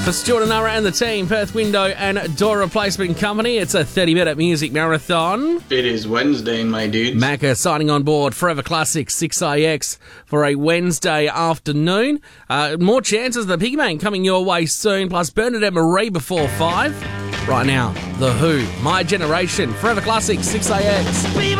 For Stuart and Nara and the team, Perth Window and Door Replacement Company, it's a 30-minute music marathon. It is Wednesday, my dudes. Macca signing on board Forever Classic 6AX for a Wednesday afternoon. More chances of the Pigman coming your way soon, plus Bernadette Marie before 5. Right now, The Who, My Generation, Forever Classic 6AX.